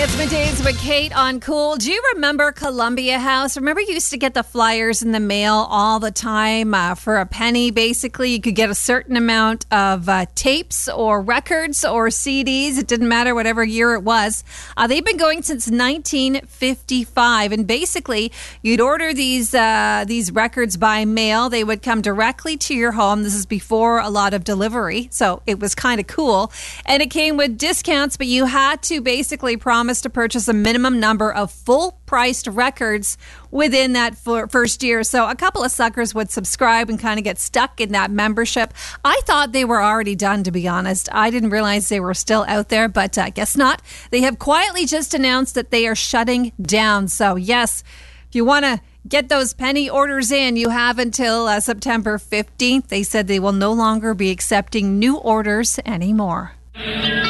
It's Middays with Kate on Cool. Do you remember Columbia House? Remember you used to get the flyers in the mail all the time for a penny, basically. You could get a certain amount of tapes or records or CDs. It didn't matter whatever year it was. They've been going since 1955. And basically, you'd order these records by mail. They would come directly to your home. This is before a lot of delivery. So it was kind of cool. And it came with discounts, but you had to basically promise to purchase a minimum number of full-priced records within that first year. So a couple of suckers would subscribe and kind of get stuck in that membership. I thought they were already done, to be honest. I didn't realize they were still out there, but I guess not. They have quietly just announced that they are shutting down. So yes, if you want to get those penny orders in, you have until September 15th. They said they will no longer be accepting new orders anymore.